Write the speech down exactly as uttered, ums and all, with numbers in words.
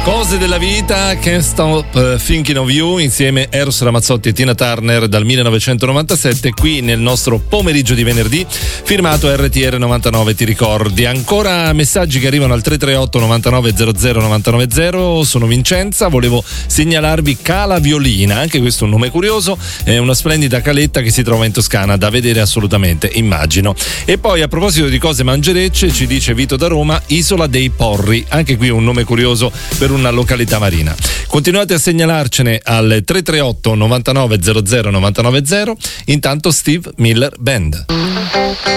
Cose della vita, Can't Stop uh, Thinking of You, insieme Eros Ramazzotti e Tina Turner dal millenovecentonovantasette, qui nel nostro pomeriggio di venerdì, firmato R T R novantanove, ti ricordi. Ancora messaggi che arrivano al tre tre otto novantanove zero zero novantanove zero. Sono Vincenza, volevo segnalarvi Cala Violina, anche questo un nome curioso, è una splendida caletta che si trova in Toscana, da vedere assolutamente, immagino. E poi, a proposito di cose mangerecce, ci dice Vito da Roma, Isola dei Porri, anche qui un nome curioso per una località marina. Continuate a segnalarcene al tre tre otto novantanove zero zero novantanove zero. Intanto Steve Miller Band.